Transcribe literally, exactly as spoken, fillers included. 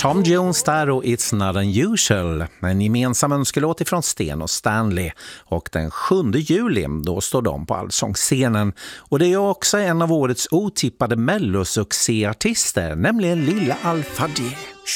Tom Jones där och It's Not Unusual. En gemensam önskelåt ifrån Sten och Stanley. Och den sjunde juli då står de på Allsångsscenen. Och det är också en av årets otippade mellosuccéartister, nämligen Lilla Alpha D.